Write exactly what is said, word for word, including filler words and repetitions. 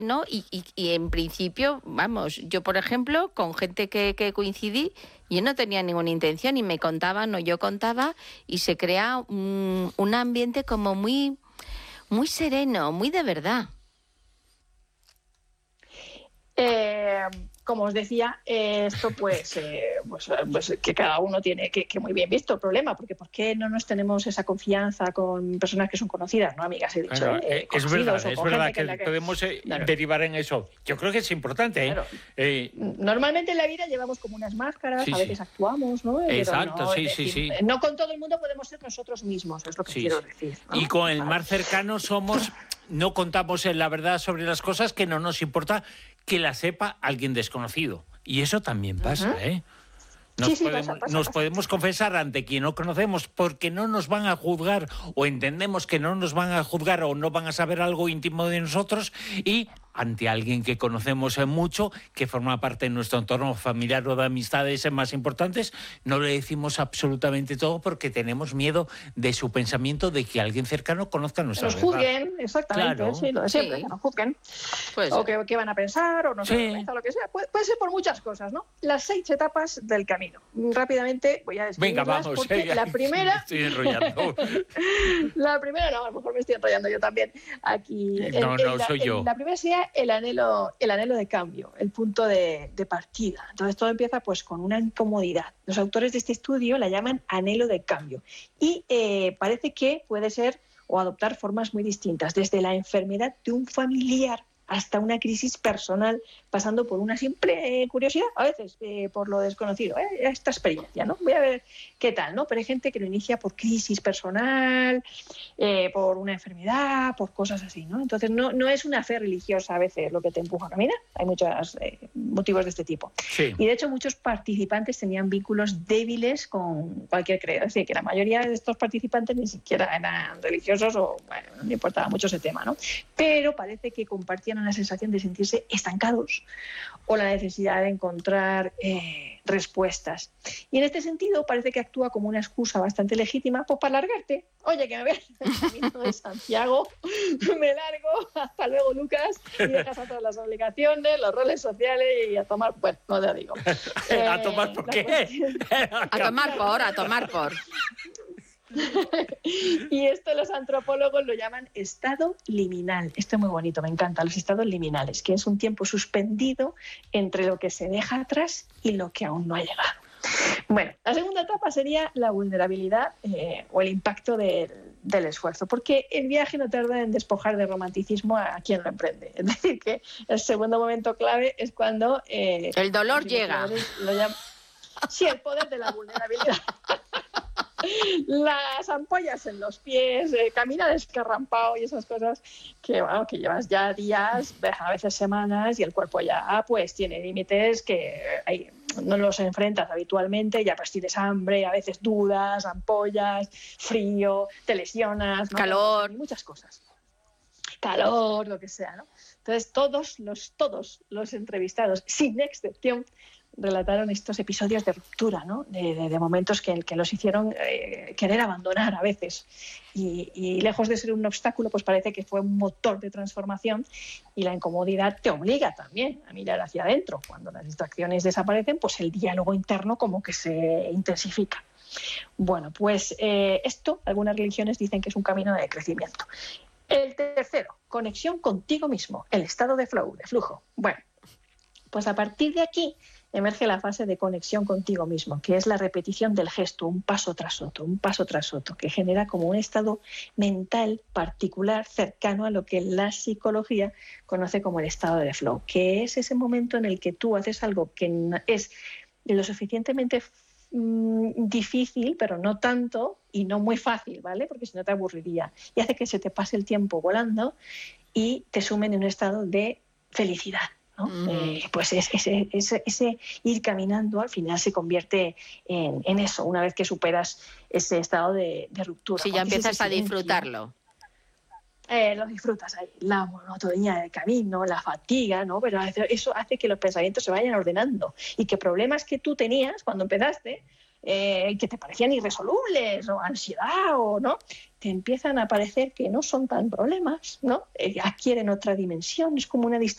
¿no? Y, y, y en principio, vamos, yo por ejemplo, con gente que, que coincidí, yo no tenía ninguna intención y me contaban o yo contaba y se crea un, un ambiente como muy, muy sereno, muy de verdad. Eh, como os decía, eh, esto pues, eh, pues, pues que cada uno tiene que, que muy bien visto el problema, porque ¿por qué no nos tenemos esa confianza con personas que son conocidas, no amigas, he dicho? Claro, eh, es verdad, o es con verdad gente que, que, que podemos eh, claro. derivar en eso. Yo creo que es importante. ¿eh? Claro. Eh, Normalmente en la vida llevamos como unas máscaras, sí, a veces sí. actuamos, ¿no? Exacto, Pero no, sí, es sí, decir, sí. no con todo el mundo podemos ser nosotros mismos, es lo que Sí, quiero sí. decir, ¿no? Y con el Vale. más cercano somos, no contamos en la verdad sobre las cosas que no nos importa que la sepa alguien desconocido. Y eso también pasa, Uh-huh. ¿eh? Nos, Sí, sí, podemos, pasa, pasa, nos pasa. podemos confesar ante quien no conocemos porque no nos van a juzgar o entendemos que no nos van a juzgar o no van a saber algo íntimo de nosotros, y ante alguien que conocemos mucho, que forma parte de nuestro entorno familiar o de amistades más importantes, no le decimos absolutamente todo porque tenemos miedo de su pensamiento, de que alguien cercano conozca nuestra nos verdad. juzguen, exactamente, Claro. sí, lo de siempre, Sí. que nos juzguen. Pues, O que, que van a pensar, o no Sí. sé, o lo que sea. Puede, puede ser por muchas cosas, ¿no? Las seis etapas del camino. Rápidamente voy a describirlas. Venga, vamos. Porque eh, la primera... Me estoy enrollando. La primera, no, a lo mejor me estoy enrollando yo también aquí. No, El- no, el- la, soy el- yo. La primera sería el anhelo, el anhelo de cambio, el punto de, de partida. Entonces todo empieza pues con una incomodidad. Los autores de este estudio la llaman anhelo de cambio. Y eh, parece que puede ser o adoptar formas muy distintas, desde la enfermedad de un familiar hasta una crisis personal, pasando por una simple eh, curiosidad, a veces eh, por lo desconocido, eh, esta experiencia, ¿no? Voy a ver qué tal, ¿no? Pero hay gente que lo inicia por crisis personal, eh, por una enfermedad, por cosas así, ¿no? Entonces no, no es una fe religiosa a veces lo que te empuja a caminar, hay muchos eh, motivos de este tipo. Sí. Y de hecho muchos participantes tenían vínculos débiles con cualquier credo, es decir, que la mayoría de estos participantes ni siquiera eran religiosos o, bueno, no le importaba mucho ese tema, ¿no? Pero parece que compartían la sensación de sentirse estancados o la necesidad de encontrar eh, respuestas. Y en este sentido parece que actúa como una excusa bastante legítima pues, para largarte. Oye, que me veas el camino de Santiago, me largo, hasta luego Lucas, y dejas a todas las obligaciones, los roles sociales y a tomar, bueno, no te digo. Eh, ¿A tomar por qué? Cuestión... a tomar por, a tomar por. Y esto los antropólogos lo llaman estado liminal. Esto es muy bonito, me encanta, los estados liminales, que es un tiempo suspendido entre lo que se deja atrás y lo que aún no ha llegado. Bueno, la segunda etapa sería la vulnerabilidad eh, o el impacto de, del esfuerzo, porque el viaje no tarda en despojar de romanticismo a, a quien lo emprende. Es decir, que el segundo momento clave es cuando... Eh, el dolor llega. Lo llaman... Sí, el poder de la vulnerabilidad. Las ampollas en los pies, eh, caminar escarrampado y esas cosas que, bueno, que llevas ya días, a veces semanas, y el cuerpo ya pues tiene límites que hay, no los enfrentas habitualmente, ya pues tienes hambre, a veces dudas, ampollas, frío, te lesionas, ¿no? Calor, muchas cosas. Calor, lo que sea, ¿no? Entonces todos los, todos los entrevistados, sin excepción, relataron estos episodios de ruptura, ¿no? de, de, de momentos que, que los hicieron eh, querer abandonar a veces. Y, y lejos de ser un obstáculo, pues parece que fue un motor de transformación, y la incomodidad te obliga también a mirar hacia adentro. Cuando las distracciones desaparecen, pues el diálogo interno como que se intensifica. Bueno, pues eh, esto, algunas religiones dicen que es un camino de crecimiento. El tercero, conexión contigo mismo, el estado de flow, de flujo. Bueno, pues a partir de aquí emerge la fase de conexión contigo mismo, que es la repetición del gesto, un paso tras otro, un paso tras otro, que genera como un estado mental particular cercano a lo que la psicología conoce como el estado de flow, que es ese momento en el que tú haces algo que es lo suficientemente mmm, difícil, pero no tanto y no muy fácil, ¿vale? Porque si no te aburriría. Y hace que se te pase el tiempo volando y te sumen en un estado de felicidad. ¿no? Mm. Eh, pues es, ese, ese, ese ir caminando al final se convierte en, en eso, una vez que superas ese estado de, de ruptura. Si ya empiezas a disfrutarlo. Eh, lo disfrutas ahí, la monotonía del camino, la fatiga, ¿no? Pero eso hace que los pensamientos se vayan ordenando y que problemas que tú tenías cuando empezaste, eh, que te parecían irresolubles o ansiedad o no, te empiezan a parecer que no son tan problemas, ¿no? Eh, adquieren otra dimensión, es como una distracción